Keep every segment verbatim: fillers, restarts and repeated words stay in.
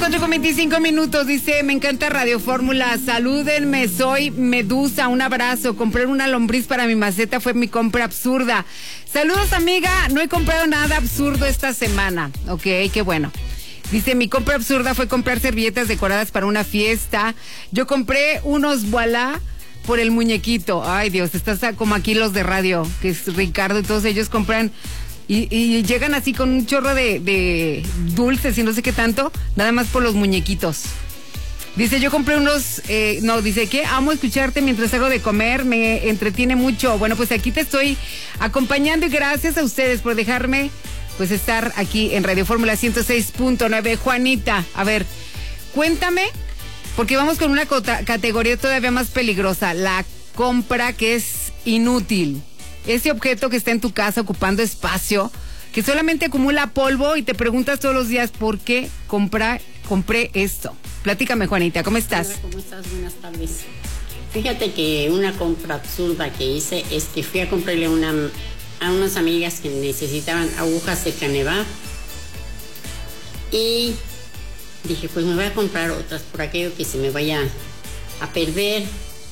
cuatro con veinticinco minutos, dice, me encanta Radio Fórmula, salúdenme, soy Medusa, un abrazo, comprar una lombriz para mi maceta fue mi compra absurda. Saludos, amiga, no he comprado nada absurdo esta semana, ok, qué bueno. Dice, mi compra absurda fue comprar servilletas decoradas para una fiesta, yo compré unos voilà por el muñequito, ay Dios, estás como aquí los de radio, que es Ricardo y todos ellos compran... Y, y llegan así con un chorro de, de dulces y no sé qué tanto, nada más por los muñequitos. Dice, yo compré unos, eh, no, dice que amo escucharte mientras hago de comer, me entretiene mucho. Bueno, pues aquí te estoy acompañando y gracias a ustedes por dejarme pues estar aquí en Radio Fórmula ciento seis punto nueve. Juanita, a ver, cuéntame, porque vamos con una cota, categoría todavía más peligrosa, la compra que es inútil. Ese objeto que está en tu casa ocupando espacio, que solamente acumula polvo y te preguntas todos los días por qué compra, compré esto. Platícame, Juanita, ¿cómo estás? Hola, ¿cómo estás? Buenas tardes. Fíjate que una compra absurda que hice es que fui a comprarle una, a unas amigas que necesitaban agujas de Caneva y dije, pues me voy a comprar otras por aquello que se me vaya a perder.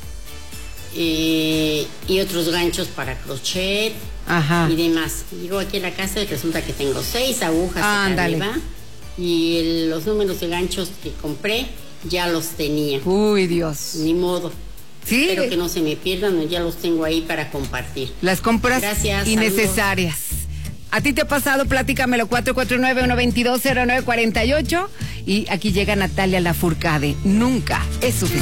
Eh, y otros ganchos para crochet. Ajá. Y demás. Llego aquí a la casa y resulta que tengo seis agujas ah, de Caneva y el, los números de ganchos que compré ya los tenía. Uy, Dios. Ni modo. ¿Sí? Espero que no se me pierdan, ya los tengo ahí para compartir. Las compras Gracias, innecesarias. Saludos. ¿A ti te ha pasado? Platícamelo, cuatro cuatro nueve, uno dos dos, cero nueve cuatro ocho. Y aquí llega Natalia Lafourcade. Nunca es suficiente.